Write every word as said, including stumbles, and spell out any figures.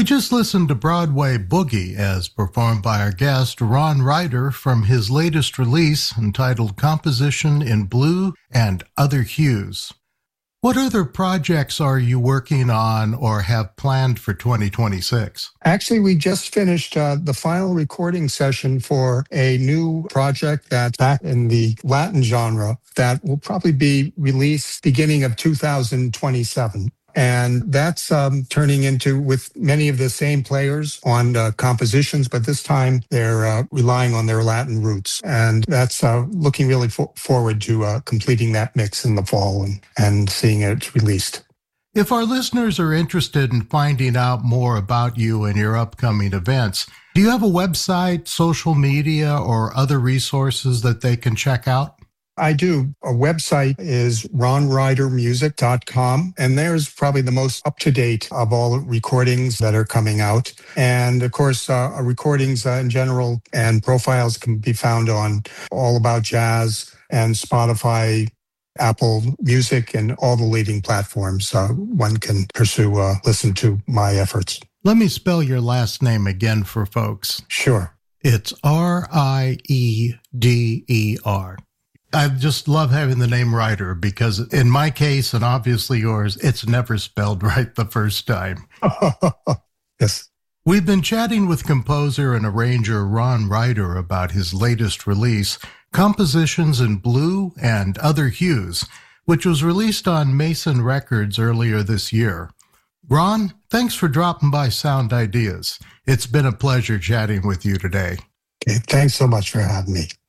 just listened to Broadway Boogie as performed by our guest Ron Ryder from his latest release entitled Composition in Blue and Other Hues. What other projects are you working on or have planned for twenty twenty-six? Actually, we just finished uh, the final recording session for a new project that's back in the Latin genre that will probably be released beginning of two thousand twenty-seven. And that's um, turning into, with many of the same players on uh, compositions, but this time they're uh, relying on their Latin roots. And that's uh, looking really fo- forward to uh, completing that mix in the fall and, and seeing it released. If our listeners are interested in finding out more about you and your upcoming events, do you have a website, social media, or other resources that they can check out? I do. A website is ron ryder music dot com, and there's probably the most up-to-date of all the recordings that are coming out. And of course, uh, recordings uh, in general and profiles can be found on All About Jazz and Spotify, Apple Music, and all the leading platforms. Uh, one can pursue, uh, listen to my efforts. Let me spell your last name again for folks. Sure. It's R I E D E R. I just love having the name Ryder because in my case, and obviously yours, it's never spelled right the first time. Yes. We've been chatting with composer and arranger Ron Ryder about his latest release, Compositions in Blue and Other Hues, which was released on Mason Records earlier this year. Ron, thanks for dropping by Sound Ideas. It's been a pleasure chatting with you today. Okay, thanks so much for having me.